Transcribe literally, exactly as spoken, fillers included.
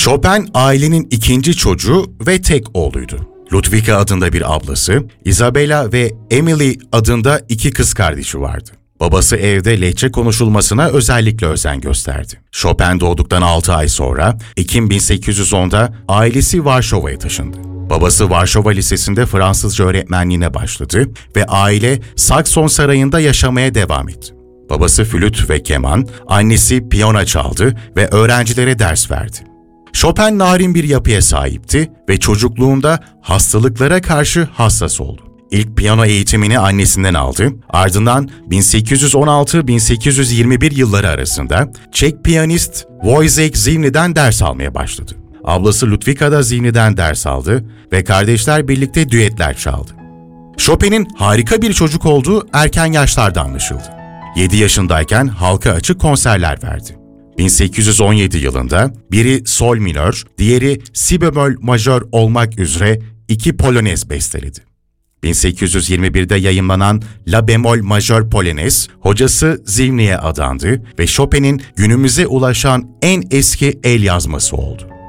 Chopin ailenin ikinci çocuğu ve tek oğluydu. Ludwika adında bir ablası, Isabella ve Emily adında iki kız kardeşi vardı. Babası evde Lehçe konuşulmasına özellikle özen gösterdi. Chopin doğduktan altı ay sonra Ekim bin sekiz yüz onda ailesi Varşova'ya taşındı. Babası Varşova Lisesi'nde Fransızca öğretmenliğine başladı ve aile Sakson Sarayı'nda yaşamaya devam etti. Babası flüt ve keman, annesi piyano çaldı ve öğrencilere ders verdi. Chopin narin bir yapıya sahipti ve çocukluğunda hastalıklara karşı hassas oldu. İlk piyano eğitimini annesinden aldı, ardından bin sekiz yüz on altı bin sekiz yüz yirmi bir yılları arasında Çek piyanist Wojciech Zimny'den ders almaya başladı. Ablası Ludwika da Zimny'den ders aldı ve kardeşler birlikte düetler çaldı. Chopin'in harika bir çocuk olduğu erken yaşlarda anlaşıldı. yedi yaşındayken halka açık konserler verdi. bin sekiz yüz on yedi yılında biri sol minör, diğeri si bemol majör olmak üzere iki polonez besteledi. bin sekiz yüz yirmi birde yayımlanan La bemol majör polonez, hocası Zimny'ye adandı ve Chopin'in günümüze ulaşan en eski el yazması oldu.